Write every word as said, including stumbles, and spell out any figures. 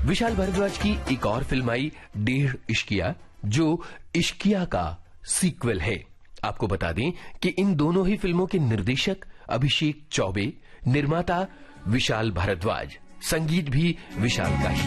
विशाल भारद्वाज की एक और फिल्म आई डेढ़ इश्किया, जो इश्किया का सीक्वल है। आपको बता दें कि इन दोनों ही फिल्मों के निर्देशक अभिषेक चौबे, निर्माता विशाल भारद्वाज, संगीत भी विशाल का ही।